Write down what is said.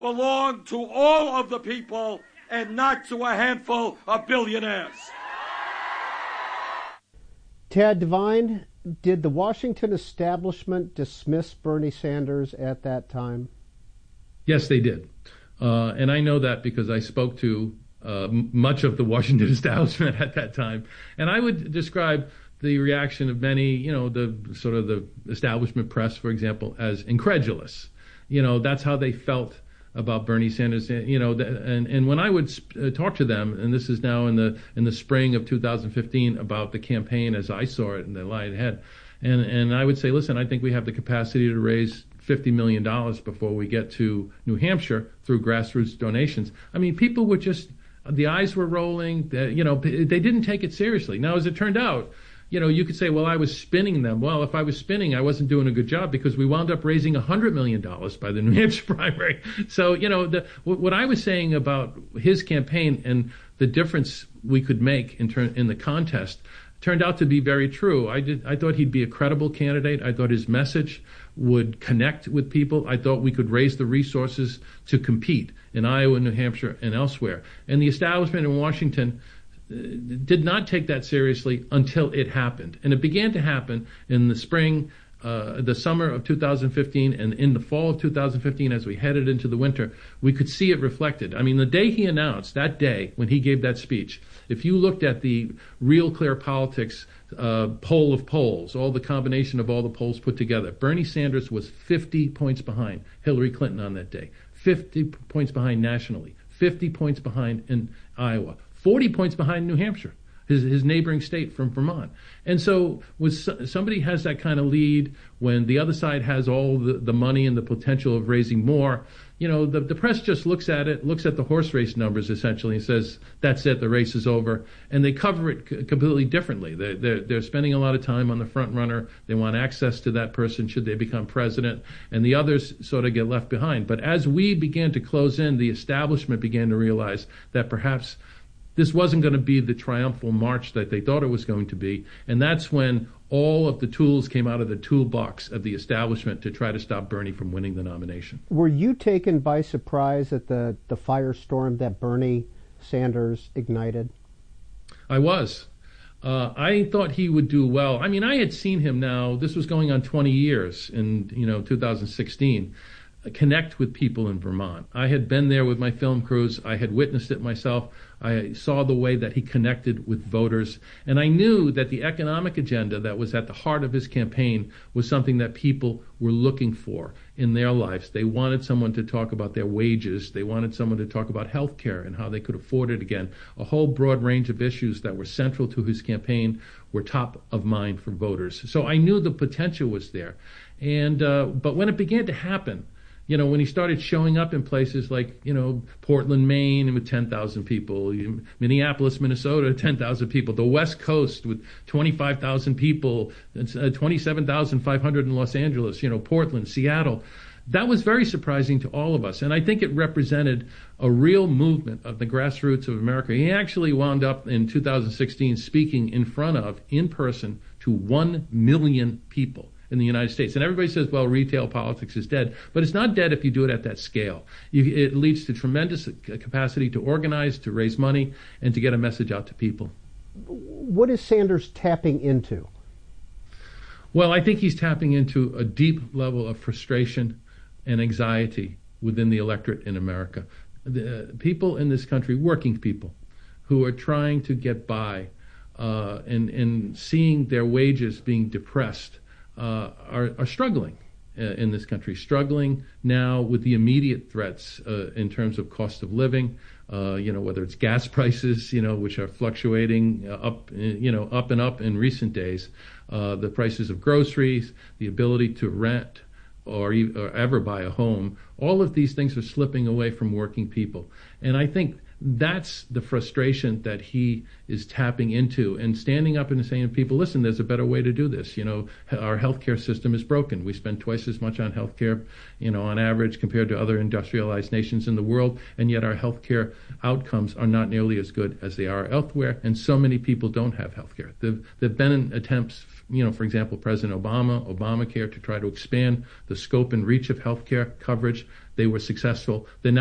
belong to all of the people and not to a handful of billionaires. Tad Devine, did the Washington establishment dismiss Bernie Sanders at that time? Yes, they did. And I know that because I spoke to much of the Washington establishment at that time. And I would describe the reaction of many, the sort of the establishment press, for example, as incredulous. That's how they felt about Bernie Sanders. And when I would talk to them, and this is now in the spring of 2015, about the campaign as I saw it in the lie ahead, and I would say, listen, I think we have the capacity to raise $50 million before we get to New Hampshire through grassroots donations. I mean, people were just, the eyes were rolling. They didn't take it seriously. Now, as it turned out, you could say, well, I was spinning them. Well, if I was spinning, I wasn't doing a good job because we wound up raising $100 million by the New Hampshire primary. So, what I was saying about his campaign and the difference we could make in the contest turned out to be very true. I thought he'd be a credible candidate. I thought his message would connect with people. I thought we could raise the resources to compete in Iowa, New Hampshire, and elsewhere. And the establishment in Washington did not take that seriously until it happened. And it began to happen in the spring, the summer of 2015, and in the fall of 2015 as we headed into the winter. We could see it reflected. I mean, the day he announced, that day when he gave that speech, if you looked at the Real Clear Politics poll of polls, all the combination of all the polls put together, Bernie Sanders was 50 points behind Hillary Clinton on that day, 50 points behind nationally, 50 points behind in Iowa, 40 points behind New Hampshire, his neighboring state from Vermont. And so when somebody has that kind of lead, when the other side has all the money and the potential of raising more, the press just looks at it, looks at the horse race numbers essentially and says, that's it, the race is over. And they cover it completely differently. They're spending a lot of time on the front runner. They want access to that person should they become president. And the others sort of get left behind. But as we began to close in, the establishment began to realize that perhaps this wasn't going to be the triumphal march that they thought it was going to be. And that's when all of the tools came out of the toolbox of the establishment to try to stop Bernie from winning the nomination. Were you taken by surprise at the firestorm that Bernie Sanders ignited? I was. I thought he would do well. I mean, I had seen him now, this was going on 20 years in 2016. Connect with people in Vermont. I had been there with my film crews. I had witnessed it myself. I saw the way that he connected with voters. And I knew that the economic agenda that was at the heart of his campaign was something that people were looking for in their lives. They wanted someone to talk about their wages. They wanted someone to talk about health care and how they could afford it again. A whole broad range of issues that were central to his campaign were top of mind for voters. So I knew the potential was there. And but when it began to happen, when he started showing up in places like, Portland, Maine with 10,000 people, Minneapolis, Minnesota, 10,000 people, the West Coast with 25,000 people, 27,500 in Los Angeles, Portland, Seattle. That was very surprising to all of us. And I think it represented a real movement of the grassroots of America. He actually wound up in 2016 speaking in person to 1 million people in the United States. And everybody says, well, retail politics is dead. But it's not dead if you do it at that scale. It leads to tremendous capacity to organize, to raise money, and to get a message out to people. What is Sanders tapping into? Well, I think he's tapping into a deep level of frustration and anxiety within the electorate in America. The people in this country, working people, who are trying to get by and seeing their wages being depressed, are struggling in this country, struggling now with the immediate threats in terms of cost of living, whether it's gas prices, which are fluctuating up and up in recent days, the prices of groceries, the ability to rent or ever buy a home. All of these things are slipping away from working people. And I think that's the frustration that he is tapping into and standing up and saying to people, listen, there's a better way to do this. Our healthcare system is broken. We spend twice as much on healthcare, on average compared to other industrialized nations in the world. And yet our healthcare outcomes are not nearly as good as they are elsewhere. And so many people don't have healthcare. There've been attempts, for example, President Obamacare, to try to expand the scope and reach of healthcare coverage. they were successful. They're